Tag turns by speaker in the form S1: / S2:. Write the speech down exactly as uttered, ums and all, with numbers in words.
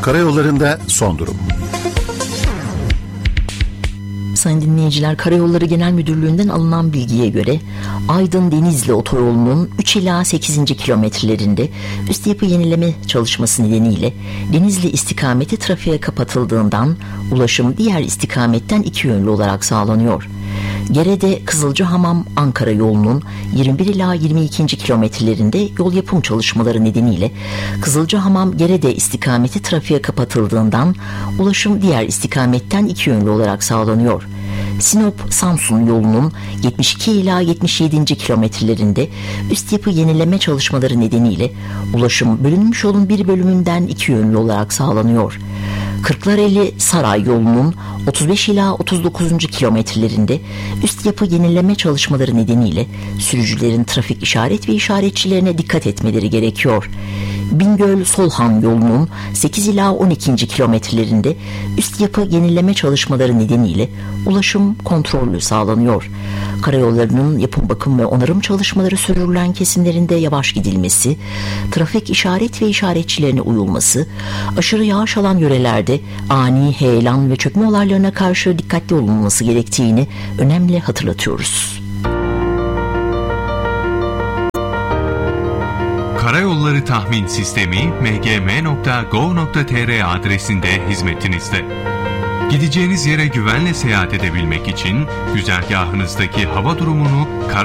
S1: Karayollarında son durum.
S2: Sayın dinleyiciler, Karayolları Genel Müdürlüğü'nden alınan bilgiye göre Aydın-Denizli otoyolunun üç ila sekizinci kilometrelerinde üst yapı yenileme çalışması nedeniyle Denizli istikameti trafiğe kapatıldığından ulaşım diğer istikametten iki yönlü olarak sağlanıyor. Gerede Kızılcahamam Ankara yolunun yirmi bir ila yirmi ikinci kilometrelerinde yol yapım çalışmaları nedeniyle Kızılcahamam Gerede istikameti trafiğe kapatıldığından ulaşım diğer istikametten iki yönlü olarak sağlanıyor. Sinop Samsun yolunun yetmiş iki ila yetmiş yedinci kilometrelerinde üst yapı yenileme çalışmaları nedeniyle ulaşım bölünmüş yolun bir bölümünden iki yönlü olarak sağlanıyor. Kırklareli Saray yolunun otuz beş ila otuz dokuzuncu kilometrelerinde üst yapı yenileme çalışmaları nedeniyle sürücülerin trafik işaret ve işaretçilerine dikkat etmeleri gerekiyor. Bingöl-Solhan yolunun sekiz ila on ikinci kilometrelerinde üst yapı yenileme çalışmaları nedeniyle ulaşım kontrollü sağlanıyor. Karayollarının yapım, bakım ve onarım çalışmaları sürdürülen kesimlerinde yavaş gidilmesi, trafik işaret ve işaretçilerine uyulması, aşırı yağış alan yörelerde ani heyelan ve çökme olaylarına karşı dikkatli olunması gerektiğini önemli hatırlatıyoruz.
S3: Karayolları Tahmin Sistemi m g m nokta gov nokta t r adresinde hizmetinizde. Gideceğiniz yere güvenle seyahat edebilmek için güzergahınızdaki hava durumunu